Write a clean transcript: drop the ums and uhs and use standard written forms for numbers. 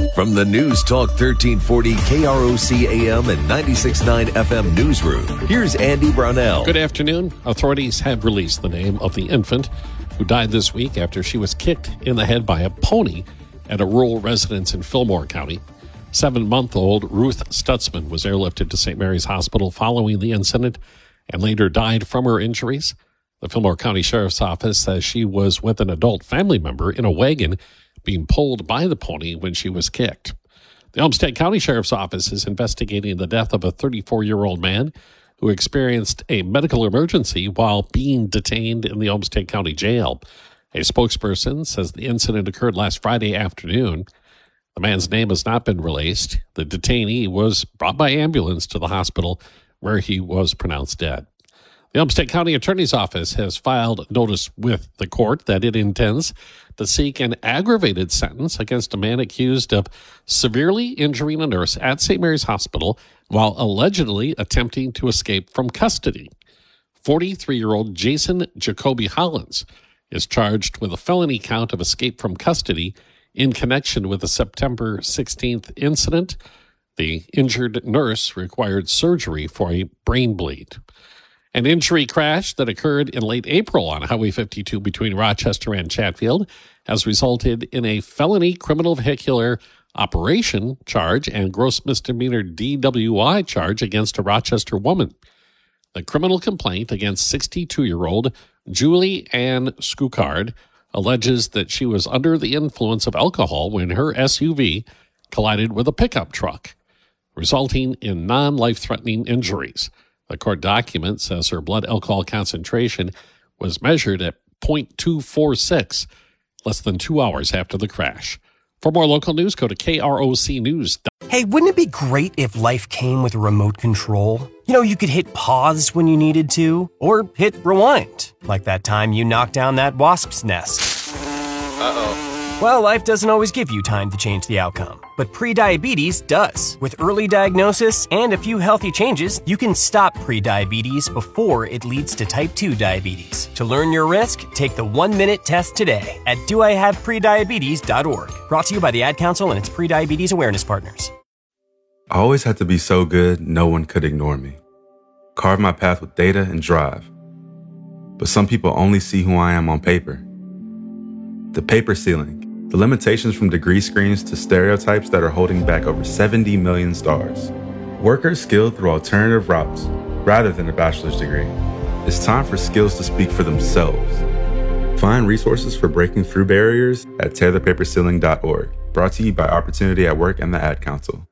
From the News Talk 1340 KROC AM and 96.9 FM newsroom, here's Andy Brownell. Good afternoon. Authorities have released the name of the infant who died this week after she was kicked in the head by a pony at a rural residence in Fillmore County. 7-month-old Ruth Stutzman was airlifted to St. Mary's Hospital following the incident and later died from her injuries. The Fillmore County Sheriff's Office says she was with an adult family member in a wagon being pulled by the pony when she was kicked. The Olmsted County Sheriff's Office is investigating the death of a 34-year-old man who experienced a medical emergency while being detained in the Olmsted County Jail. A spokesperson says the incident occurred last Friday afternoon. The man's name has not been released. The detainee was brought by ambulance to the hospital where he was pronounced dead. The Olmsted County Attorney's Office has filed notice with the court that it intends to seek an aggravated sentence against a man accused of severely injuring a nurse at St. Mary's Hospital while allegedly attempting to escape from custody. 43-year-old Jason Jacoby Hollins is charged with a felony count of escape from custody in connection with the September 16th incident. The injured nurse required surgery for a brain bleed. An injury crash that occurred in late April on Highway 52 between Rochester and Chatfield has resulted in a felony criminal vehicular operation charge and gross misdemeanor DWI charge against a Rochester woman. The criminal complaint against 62-year-old Julie Ann Scoocard alleges that she was under the influence of alcohol when her SUV collided with a pickup truck, resulting in non-life-threatening injuries. The court document says her blood alcohol concentration was measured at 0.246, less than 2 hours after the crash. For more local news, go to KROCnews.com. Hey, wouldn't it be great if life came with a remote control? You know, you could hit pause when you needed to, or hit rewind, like that time you knocked down that wasp's nest. Uh-oh. Well, life doesn't always give you time to change the outcome, but prediabetes does. With early diagnosis and a few healthy changes, you can stop prediabetes before it leads to type 2 diabetes. To learn your risk, take the 1-minute test today at doihaveprediabetes.org. Brought to you by the Ad Council and its prediabetes awareness partners. I always had to be so good, no one could ignore me. Carve my path with data and drive. But some people only see who I am on paper. The paper ceiling. The limitations from degree screens to stereotypes that are holding back over 70 million stars. Workers skilled through alternative routes rather than a bachelor's degree. It's time for skills to speak for themselves. Find resources for breaking through barriers at tearthepaperceiling.org. Brought to you by Opportunity at Work and the Ad Council.